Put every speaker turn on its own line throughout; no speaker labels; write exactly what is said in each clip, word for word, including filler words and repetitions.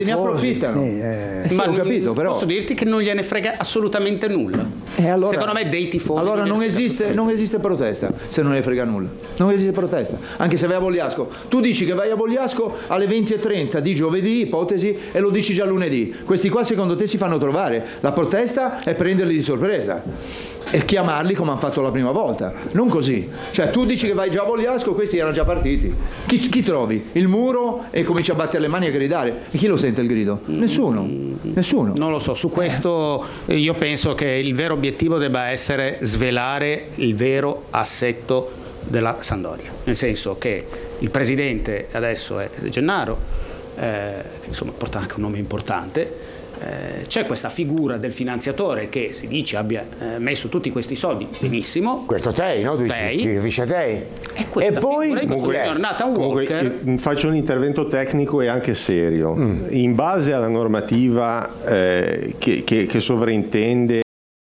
ne approfittano.
Eh,
eh,
Ma
ho capito, però.
posso dirti che non gliene frega assolutamente nulla.
Eh, allora,
Secondo me dei tifosi.
Allora non
non
esiste, non esiste protesta se non ne frega nulla. Non esiste protesta. Anche se vai a Bogliasco. Tu dici che vai a Bogliasco alle venti e trenta di giovedì, ipotesi, e lo dici già lunedì. Questi qua secondo te si fanno trovare. La protesta è prenderli di sorpresa e chiamarli come hanno fatto la prima volta. Non così. Cioè tu dici che vai già a Bogliasco, questi erano già partiti. Chi, chi trovi? Il muro e cominci a battere le mani e a gridare. E chi lo sente il grido? Nessuno. Nessuno.
Non lo so, su questo io penso che il vero obiettivo debba essere svelare il vero assetto della Sampdoria, nel senso che il presidente adesso è Gennaro, eh, che insomma porta anche un nome importante. Eh, c'è questa figura del finanziatore che si dice abbia eh, messo tutti questi soldi, benissimo.
Questo Tei, no? Tu
Tei.
dici, che capisce Tei.
E, e poi comunque, Nathan
comunque,
Walker.
io faccio un intervento tecnico e anche serio. Mm. In base alla normativa eh, che, che, che sovrintende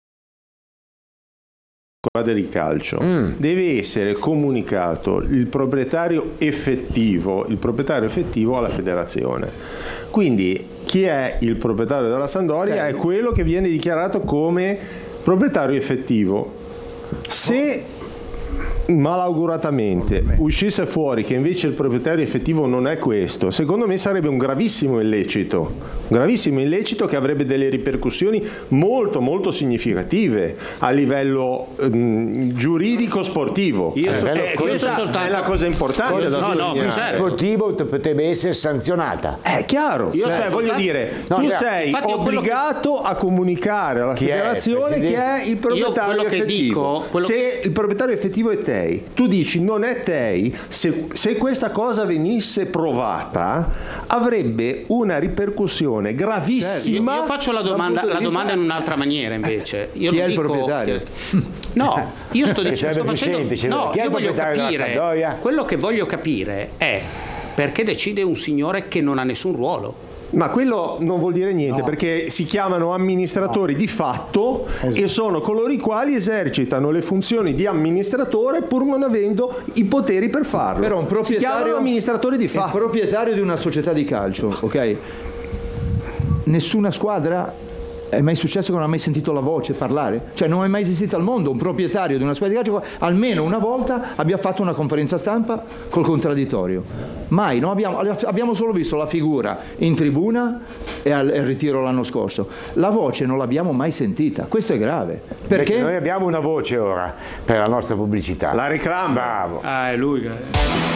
di calcio, mm. deve essere comunicato il proprietario effettivo, il proprietario effettivo alla federazione. Quindi chi è il proprietario della Sampdoria okay. è quello che viene dichiarato come proprietario effettivo. Se malauguratamente uscisse fuori che invece il proprietario effettivo non è questo, secondo me sarebbe un gravissimo illecito, un gravissimo illecito che avrebbe delle ripercussioni molto molto significative a livello um, giuridico sportivo.
Io so,
eh, questa soltanto... è la cosa importante da
no, no,
sportivo potrebbe essere sanzionata.
È chiaro,
Io
cioè, voglio
soltanto...
dire,
no,
tu
no,
sei obbligato che... a comunicare alla
chi
federazione
è,
che è il proprietario
Io
effettivo.
Che dico,
Se
che...
il proprietario effettivo è Tei, tu dici non è Tei, se, se questa cosa venisse provata avrebbe una ripercussione gravissima.
Io, io faccio la domanda, la domanda in un'altra maniera invece. Io
chi è il
dico,
proprietario?
No, io sto dicendo, sto facendo,
semplice,
no,
chi è
io
il
voglio
proprietario
capire, quello che voglio capire è perché decide un signore che non ha nessun ruolo.
Ma quello non vuol dire niente,
no.
perché si chiamano amministratori no. di fatto esatto. e sono coloro i quali esercitano le funzioni di amministratore pur non avendo i poteri per farlo.
Però un proprietario,
si chiamano amministratori di fatto.
Il proprietario di una società di calcio, ok? Nessuna squadra è mai successo che non ha mai sentito la voce parlare? Cioè non è mai esistito al mondo un proprietario di una squadra di calcio almeno una volta abbia fatto una conferenza stampa col contraddittorio. Mai, no? abbiamo, abbiamo solo visto la figura in tribuna e al, al ritiro l'anno scorso. La voce non l'abbiamo mai sentita, questo è grave. Perché?
Perché noi abbiamo una voce ora per la nostra pubblicità.
La reclama.
Bravo.
Ah, è lui che...